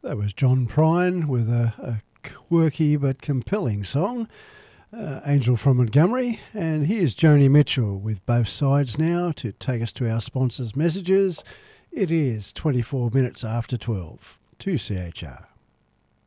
That was John Prine with a quirky but compelling song, Angel from Montgomery. And here's Joni Mitchell with Both Sides now to take us to our sponsors' messages. It is 24 minutes after 12 to CHR.